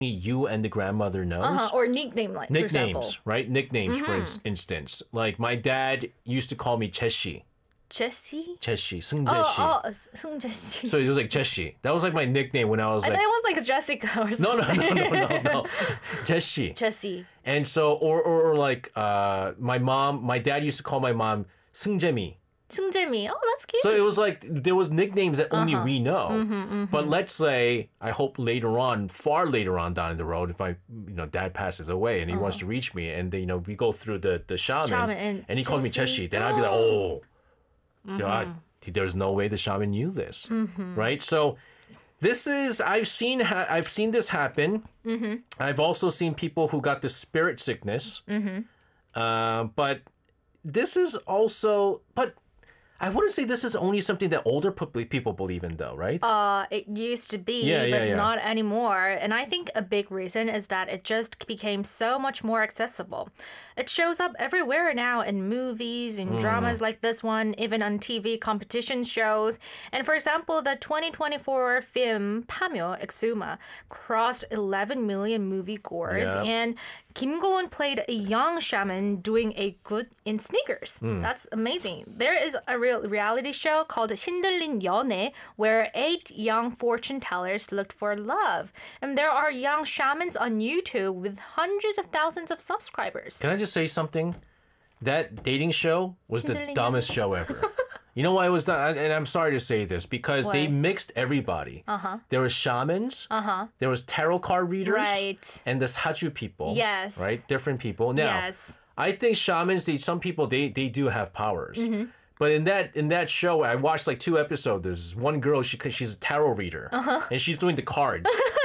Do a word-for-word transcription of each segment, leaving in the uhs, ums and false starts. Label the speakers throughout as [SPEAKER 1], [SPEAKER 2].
[SPEAKER 1] you and the grandmother knows.
[SPEAKER 2] Uh-huh. Or nickname, like,
[SPEAKER 1] Nicknames,
[SPEAKER 2] for
[SPEAKER 1] right? Nicknames,
[SPEAKER 2] mm-hmm.
[SPEAKER 1] for ins- instance. Like, my dad used to call me Cheshi.
[SPEAKER 2] Jesse?
[SPEAKER 1] Cheshi,
[SPEAKER 2] Oh,
[SPEAKER 1] 승재씨.
[SPEAKER 2] oh, 승재씨.
[SPEAKER 1] So it was like Cheshi. That was like my nickname when I was
[SPEAKER 2] I
[SPEAKER 1] like...
[SPEAKER 2] thought it was like Jessica or
[SPEAKER 1] No,
[SPEAKER 2] something.
[SPEAKER 1] no, no, no, no, no. Cheshi.
[SPEAKER 2] Jesse.
[SPEAKER 1] And so, or, or, or like, uh, my mom, my dad used to call my mom 승재미.
[SPEAKER 2] 승재미. Oh, that's cute.
[SPEAKER 1] So it was like, there was nicknames that only
[SPEAKER 2] Uh-huh.
[SPEAKER 1] we know.
[SPEAKER 2] Mm-hmm, mm-hmm.
[SPEAKER 1] But let's say, I hope later on, far later on down the road, if my, you know, dad passes away and he
[SPEAKER 2] Uh-huh.
[SPEAKER 1] wants to reach me, and, they, you know, we go through the, the shaman,
[SPEAKER 2] Shaman and
[SPEAKER 1] and he calls me
[SPEAKER 2] Jesse.
[SPEAKER 1] Cheshi, then I'd be like, oh,
[SPEAKER 2] Mm-hmm.
[SPEAKER 1] God, there's no way the shaman knew this,
[SPEAKER 2] Mm-hmm.
[SPEAKER 1] right? So this is, I've seen, ha- I've seen this happen.
[SPEAKER 2] Mm-hmm.
[SPEAKER 1] I've also seen people who got the spirit sickness.
[SPEAKER 2] Mm-hmm.
[SPEAKER 1] Uh, but this is also, but I wouldn't say this is only something that older pe- people believe in, though, right?
[SPEAKER 2] Uh, it used to be,
[SPEAKER 1] Yeah, yeah,
[SPEAKER 2] but
[SPEAKER 1] yeah.
[SPEAKER 2] not anymore. And I think a big reason is that it just became so much more accessible. It shows up everywhere now in movies, in
[SPEAKER 1] Mm.
[SPEAKER 2] dramas like this one, even on T V competition shows. And for example, the twenty twenty-four film 파묘 Exuma crossed eleven million moviegoers,
[SPEAKER 1] Yeah.
[SPEAKER 2] and Kim Go-eun played a young shaman doing a good in sneakers.
[SPEAKER 1] Mm.
[SPEAKER 2] That's amazing. There is a real reality show called 신들린 연애 where eight young fortune tellers looked for love. And there are young shamans on YouTube with hundreds of thousands of subscribers.
[SPEAKER 1] Can I just say something? That dating show was the
[SPEAKER 2] 신들린
[SPEAKER 1] dumbest show ever. You know why it was done? And I'm sorry to say this, because they
[SPEAKER 2] Why?
[SPEAKER 1] mixed everybody.
[SPEAKER 2] Uh-huh.
[SPEAKER 1] There was shamans.
[SPEAKER 2] Uh-huh.
[SPEAKER 1] There was tarot card readers.
[SPEAKER 2] Right.
[SPEAKER 1] And the Saju people.
[SPEAKER 2] Yes.
[SPEAKER 1] Right? Different people. Now,
[SPEAKER 2] Yes.
[SPEAKER 1] I think shamans, they, some people, they, they do have powers.
[SPEAKER 2] Mm-hmm.
[SPEAKER 1] But in that in that show, I watched like two episodes. There's one girl, she she's a tarot reader,
[SPEAKER 2] Uh-huh.
[SPEAKER 1] and she's doing the cards.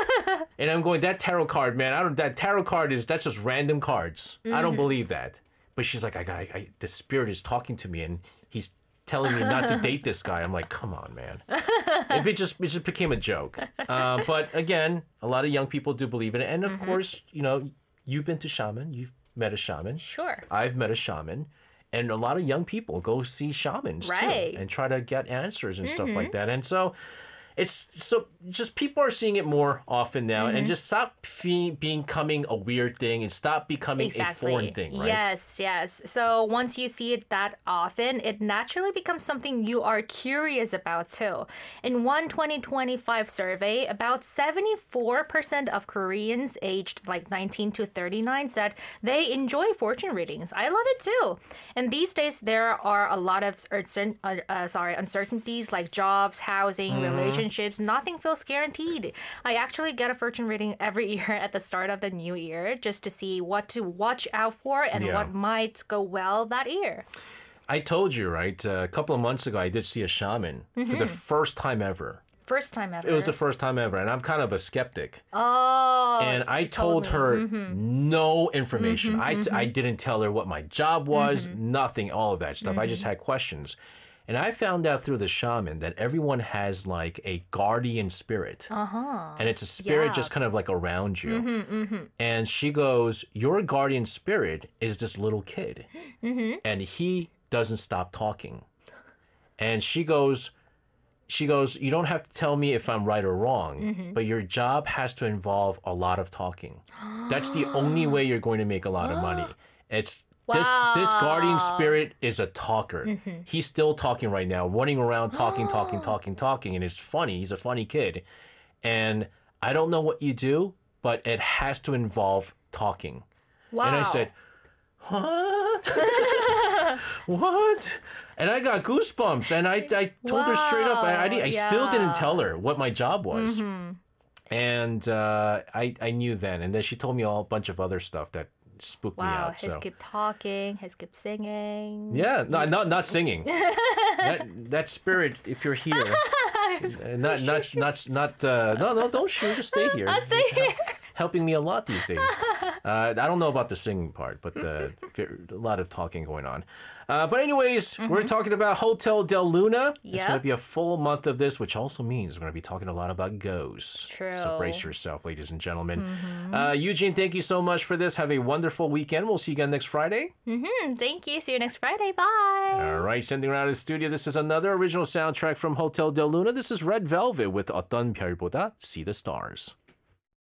[SPEAKER 1] And I'm going, that tarot card, man. I don't. That tarot card is that's just random cards. I don't believe that. But she's like, I got, I, the spirit is talking to me, and he's telling me not to date this guy. I'm like, come on, man. It just it just became a joke. Uh, but again, a lot of young people do believe in it, and of course, you know, you've been to shaman, you've met a shaman.
[SPEAKER 2] Sure.
[SPEAKER 1] I've met a shaman. And a lot of young people go see shamans
[SPEAKER 2] Right.
[SPEAKER 1] too and try to get answers and stuff like that. And so it's so just people are seeing it more often now, and just stop fe- becoming a weird thing and stop becoming
[SPEAKER 2] Exactly.
[SPEAKER 1] a foreign thing, right?
[SPEAKER 2] Yes, yes. So once you see it that often, it naturally becomes something you are curious about too. In one twenty twenty-five survey, about seventy-four percent of Koreans aged like nineteen to thirty-nine said they enjoy fortune readings. I love it too. And these days, there are a lot of uncertain, uh, uh, sorry, uncertainties like jobs, housing, relationships. Nothing feels guaranteed. I actually get a fortune reading every year at the start of the new year just to see what to watch out for and
[SPEAKER 1] Yeah.
[SPEAKER 2] what might go well that year.
[SPEAKER 1] I told you, right? Uh, a couple of months ago, I did see a shaman for the first time ever.
[SPEAKER 2] First time ever.
[SPEAKER 1] It was the first time ever, and I'm kind of a skeptic.
[SPEAKER 2] Oh.
[SPEAKER 1] And I
[SPEAKER 2] you
[SPEAKER 1] told
[SPEAKER 2] me.
[SPEAKER 1] her no information. I, t- I didn't tell her what my job was, nothing, all of that stuff. I just had questions. And I found out through the shaman that everyone has like a guardian spirit.
[SPEAKER 2] Uh-huh.
[SPEAKER 1] And it's a spirit
[SPEAKER 2] Yeah.
[SPEAKER 1] just kind of like around you. And she goes, your guardian spirit is this little kid. And he doesn't stop talking. And she goes, she goes, you don't have to tell me if I'm right or wrong, but your job has to involve a lot of talking. That's the only way you're going to make a lot of money. It's this this guardian spirit is a talker. He's still talking right now, running around talking, talking, talking, talking, and it's funny. He's a funny kid. And I don't know what you do, but it has to involve talking.
[SPEAKER 2] Wow.
[SPEAKER 1] And I said, what? What? And I got goosebumps. And I, I told her straight up, I, I, I
[SPEAKER 2] Wow,
[SPEAKER 1] still didn't
[SPEAKER 2] yeah.
[SPEAKER 1] tell her what my job was. And uh, I, I knew then. And then she told me all a bunch of other stuff that spooked me
[SPEAKER 2] Wow,
[SPEAKER 1] out.
[SPEAKER 2] he
[SPEAKER 1] So.
[SPEAKER 2] kept talking, he kept singing.
[SPEAKER 1] Yeah, no, not not singing. that that spirit, if you're here, uh, not not not not. Uh, no, no, don't shoot. Just stay here.
[SPEAKER 2] I'll stay here.
[SPEAKER 1] Helping me a lot these days. Uh, I don't know about the singing part, but the, a lot of talking going on. Uh, but anyways, we're talking about Hotel Del Luna. It's
[SPEAKER 2] Yep.
[SPEAKER 1] going to be a full month of this, which also means we're going to be talking a lot about ghosts.
[SPEAKER 2] True.
[SPEAKER 1] So brace yourself, ladies and gentlemen. Uh, Eugene, thank you so much for this. Have a wonderful weekend. We'll see you again next Friday.
[SPEAKER 2] Hmm, thank you. See you next Friday. Bye.
[SPEAKER 1] All right, sending around the studio. This is another original soundtrack from Hotel Del Luna. This is Red Velvet with 어떤 별보다 See the Stars.